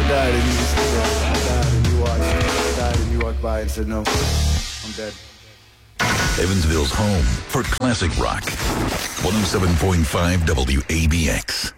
died and you said that. I died and you watched. I died and you walked by and said no. I'm dead. Evansville's home for classic rock. 107.5 WABX.